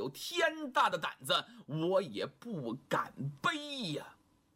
有天大的胆子，我也不敢背呀。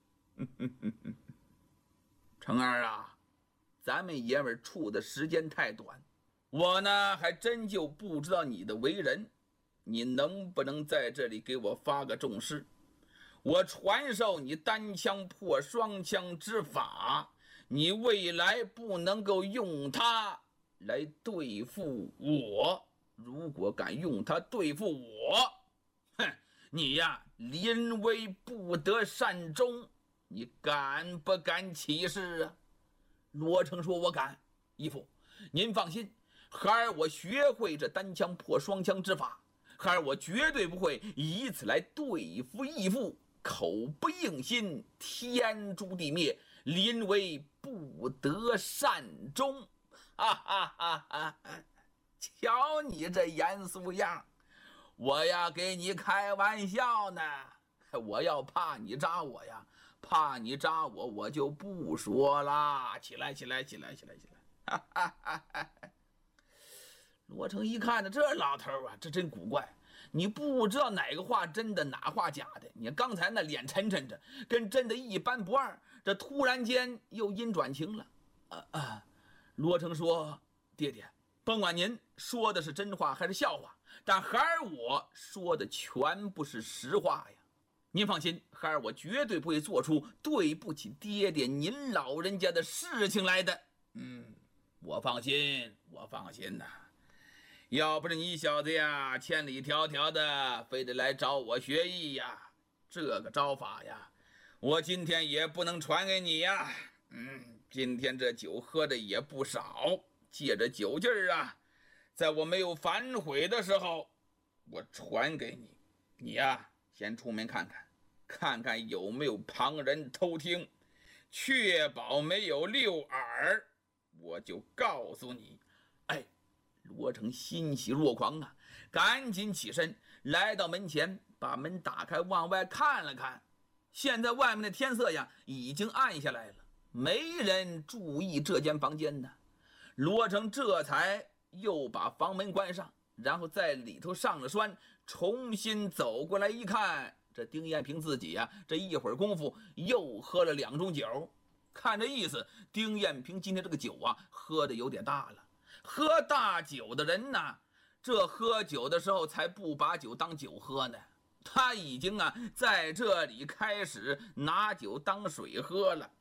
成儿啊，咱们爷们处的时间太短，我呢还真就不知道你的为人，你能不能在这里给我发个重誓？我传授你单枪破双枪之法，你未来不能够用它来对付我。如果敢用它对付我，哼，你呀临危不得善终，你敢不敢起誓啊？罗成说：“我敢，义父，您放心，孩儿我学会这单枪破双枪之法，孩儿我绝对不会以此来对付义父。口不应心，天诛地灭，临危不得善终。”哈哈哈哈！瞧你这严肃样，我呀给你开玩笑呢。我要怕你扎我呀，怕你扎我，我就不说啦。起来！哈哈哈哈！罗成一看呢，这老头啊，这真古怪。你不知道哪个话真的，哪话假的。你刚才那脸沉沉着，跟真的一般不二，这突然间又阴转晴了。罗成说：“爹爹，甭管您说的是真话还是笑话，但孩儿我说的全部是实话呀。您放心，孩儿我绝对不会做出对不起爹爹您老人家的事情来的。我放心呐。要不是你小子呀，千里迢迢的非得来找我学艺呀，这个招法呀，我今天也不能传给你呀。今天这酒喝的也不少，借着酒劲儿啊，在我没有反悔的时候，我传给你。你呀，先出门看看有没有旁人偷听，确保没有溜耳，我就告诉你。罗成欣喜若狂啊，赶紧起身来到门前，把门打开，往外看了看。现在外面的天色呀已经暗下来了，没人注意这间房间呢。罗成这才又把房门关上，然后在里头上了栓，重新走过来一看，这丁艳萍自己呀，这一会儿功夫又喝了2盅酒。看这意思，丁艳萍今天这个酒啊喝的有点大了。喝大酒的人呢，这喝酒的时候才不把酒当酒喝呢，他已经在这里开始拿酒当水喝了。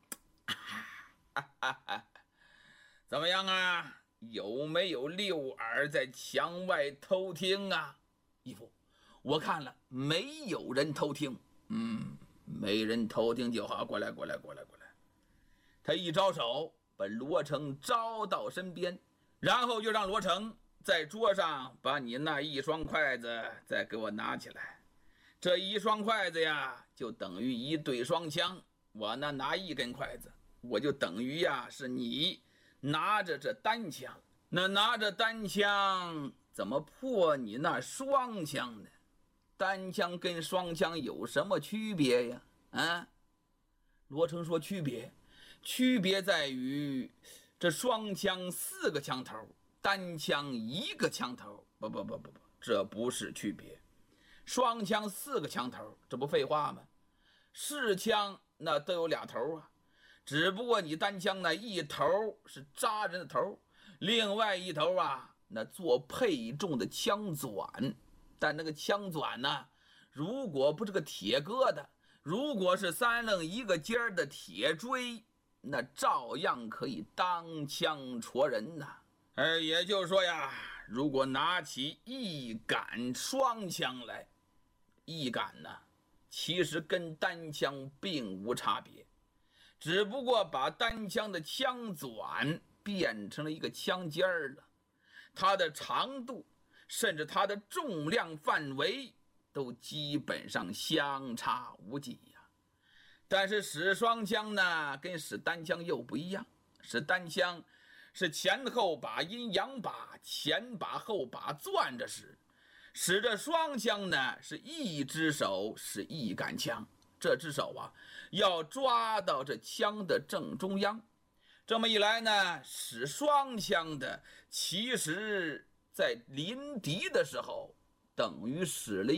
怎么样啊？有没有溜耳在墙外偷听啊？义父，我看了，没有人偷听。没人偷听就好，过来。他一招手，把罗成招到身边，然后就让罗成在桌上把你那一双筷子再给我拿起来。这一双筷子呀，就等于一对双枪。我那拿一根筷子，我就等于呀是你拿着这单枪。那拿着单枪怎么破你那双枪呢？单枪跟双枪有什么区别呀？罗成说区别在于这双枪4个枪头，单枪1个枪头。不，这不是区别。双枪4个枪头，这不废话吗？是枪那都有2头啊，只不过你单枪那一头是扎人的头，另外一头啊那做配重的枪钻。但那个枪钻呢，如果不是个铁疙瘩，如果是3楞1个尖的铁锥，那照样可以当枪戳人呐。也就是说呀，如果拿起一杆双枪来，一杆呢其实跟单枪并无差别，只不过把单枪的枪钻变成了一个枪尖了，它的长度甚至它的重量范围都基本上相差无几呀。但是使双枪呢跟使单枪又不一样，使单枪是前后把阴阳把，前把后把攥着使着双枪呢是一只手是一杆枪，这只手啊要抓到这枪的正中央。这么一来呢，使双枪的其实在临敌的时候等于使了